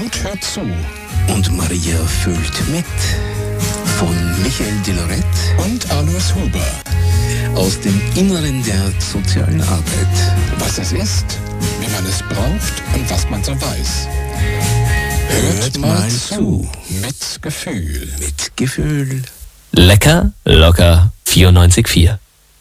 Knut hört zu. Und Maria fühlt mit. Von Michael Delorette Und Alois Huber. aus dem Inneren der sozialen Arbeit. Was es ist, wie man es braucht und was man so weiß. Hört mal zu. Mit Gefühl. Mit Gefühl. Lecker, locker, 94,4.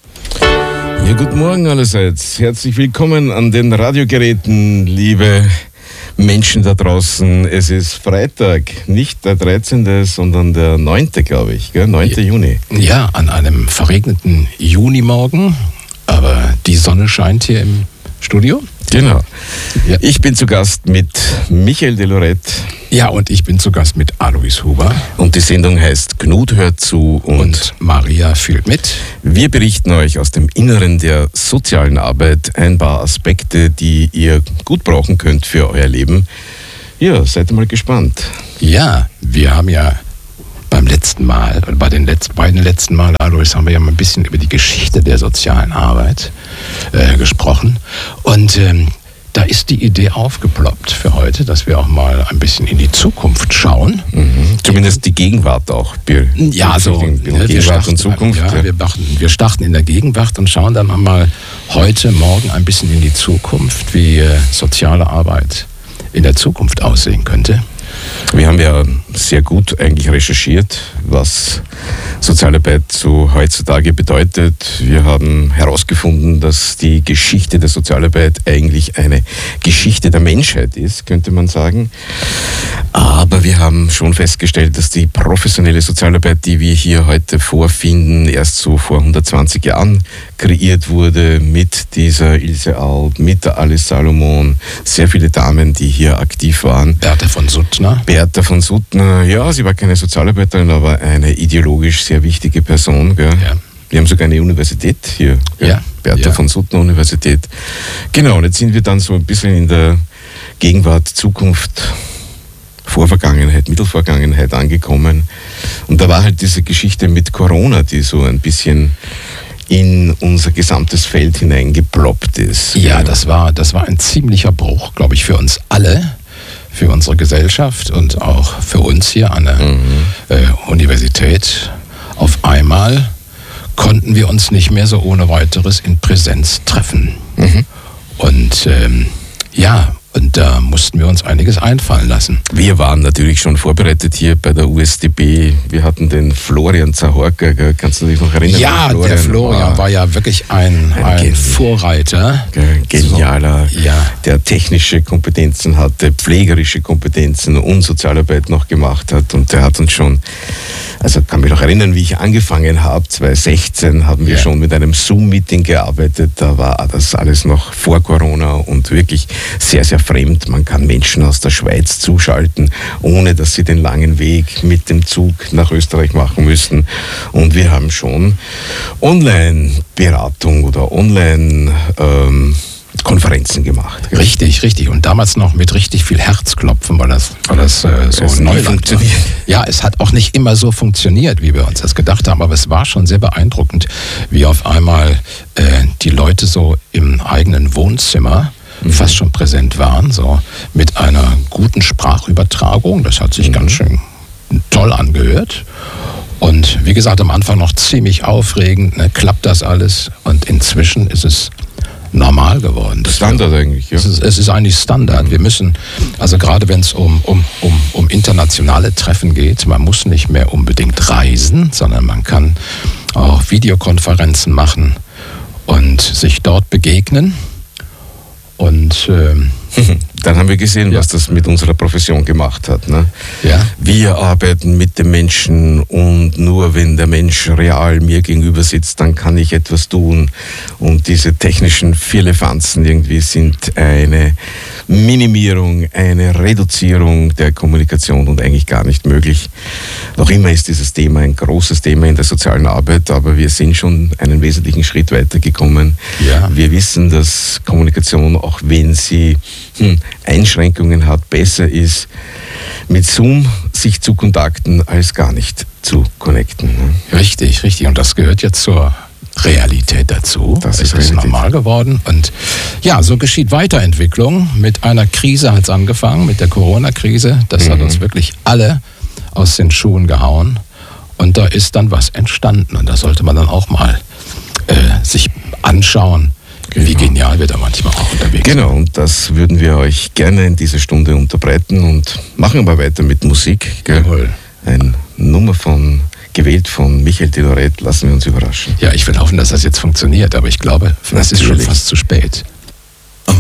Ja, guten Morgen allerseits. Herzlich willkommen an den Radiogeräten, liebe Menschen da draußen. Es ist Freitag, nicht der 13., sondern der 9., glaube ich, gell? 9. Juni. Ja, an einem verregneten Junimorgen, aber die Sonne scheint hier im Studio. Genau. Ja. Ich bin zu Gast mit Michael Delorette Ja, und ich bin zu Gast mit Alois Huber und die Sendung heißt Knut hört zu und Maria fühlt mit. wir berichten euch aus dem Inneren der sozialen Arbeit ein paar Aspekte, die ihr gut brauchen könnt für euer Leben. Ja, seid mal gespannt. Ja, wir haben ja beim letzten Mal, oder bei den beiden letzten Mal, Alois, haben wir ja mal ein bisschen über die Geschichte der sozialen Arbeit gesprochen. Und da ist die Idee aufgeploppt für heute, dass wir auch mal ein bisschen in die Zukunft schauen. Zumindest die Gegenwart auch. Ja, so Gegenwart und Zukunft. Ja, wir starten in der Gegenwart und schauen dann mal heute, morgen ein bisschen in die Zukunft, wie soziale Arbeit in der Zukunft aussehen könnte. Wir haben ja sehr gut eigentlich recherchiert, was Sozialarbeit so heutzutage bedeutet. Wir haben herausgefunden, dass die Geschichte der Sozialarbeit eigentlich eine Geschichte der Menschheit ist, könnte man sagen. Aber wir haben schon festgestellt, dass die professionelle Sozialarbeit, die wir hier heute vorfinden, erst so vor 120 Jahren kreiert wurde mit dieser Ilse Aub, mit der Alice Salomon, sehr viele Damen, die hier aktiv waren. Bertha von Suttner. Bertha von Suttner, ja, sie war keine Sozialarbeiterin, aber eine ideologisch sehr wichtige Person. Gell? Ja. Wir haben sogar eine Universität hier, gell? Ja. Bertha Ja. von Suttner Universität. Genau, und jetzt sind wir dann so ein bisschen in der Gegenwart, Zukunft, Vorvergangenheit, Mittelvergangenheit angekommen. Und da war halt diese Geschichte mit Corona, die so ein bisschen in unser gesamtes Feld hineingeploppt ist. Ja, das war ein ziemlicher Bruch, glaube ich, für uns alle, für unsere Gesellschaft und auch für uns hier an der Universität. Auf einmal konnten wir uns nicht mehr so ohne weiteres in Präsenz treffen. Und und da mussten wir uns einiges einfallen lassen. Wir waren natürlich schon vorbereitet hier bei der USDB. Wir hatten den Florian Zahorka, kannst du dich noch erinnern? Ja, der Florian war ja wirklich ein Vorreiter. Genialer, So, ja. der technische Kompetenzen hatte, pflegerische Kompetenzen und Sozialarbeit noch gemacht hat. Und der hat uns schon, also kann mich noch erinnern, wie ich angefangen habe, 2016 haben wir schon mit einem Zoom-Meeting gearbeitet. Da war das alles noch vor Corona und wirklich sehr, sehr fremd. Man kann Menschen aus der Schweiz zuschalten, ohne dass sie den langen Weg mit dem Zug nach Österreich machen müssen. Und wir haben schon Online-Beratung oder Online-Konferenzen gemacht. Richtig, richtig. Und damals noch mit richtig viel Herzklopfen, weil das so Neuland funktioniert. war. Ja, es hat auch nicht immer so funktioniert, wie wir uns das gedacht haben, aber es war schon sehr beeindruckend, wie auf einmal die Leute so im eigenen Wohnzimmer fast schon präsent waren, so mit einer guten Sprachübertragung. Das hat sich ganz schön toll angehört. Und wie gesagt, am Anfang noch ziemlich aufregend, ne, klappt das alles? Und inzwischen ist es normal geworden. Standard eigentlich, ja. Es ist eigentlich Standard. Wir müssen, also gerade wenn es um internationale Treffen geht, man muss nicht mehr unbedingt reisen, sondern man kann auch Videokonferenzen machen und sich dort begegnen. Und dann haben wir gesehen, was das mit unserer Profession gemacht hat. Ne? Ja. Wir arbeiten mit dem Menschen und nur wenn der Mensch real mir gegenüber sitzt, dann kann ich etwas tun. Und diese technischen Firlefanzen irgendwie sind eine Minimierung, eine Reduzierung der Kommunikation und eigentlich gar nicht möglich. Noch immer ist dieses Thema ein großes Thema in der sozialen Arbeit, aber wir sind schon einen wesentlichen Schritt weitergekommen. Ja. Wir wissen, dass Kommunikation, auch wenn sie Einschränkungen hat, besser ist, mit Zoom sich zu kontakten, als gar nicht zu connecten. Richtig, richtig. Und das gehört jetzt zur Realität dazu. Das ist es ist Realität. normal geworden. Und ja, so geschieht Weiterentwicklung. Mit einer Krise hat es angefangen, mit der Corona-Krise. Das hat uns wirklich alle aus den Schuhen gehauen. Und da ist dann was entstanden. Und da sollte man dann auch mal sich anschauen, wie genial wir da manchmal auch unterwegs sind. Genau, und das würden wir euch gerne in dieser Stunde unterbreiten und machen aber weiter mit Musik. Gell? Jawohl. Eine Nummer gewählt von Michael Théoret, lassen wir uns überraschen. Ja, ich will hoffen, dass das jetzt funktioniert, aber ich glaube, das ist schon Natürlich. fast zu spät.